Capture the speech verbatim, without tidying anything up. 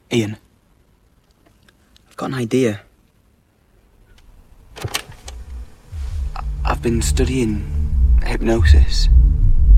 Ian, I've got an idea. I- I've been studying hypnosis.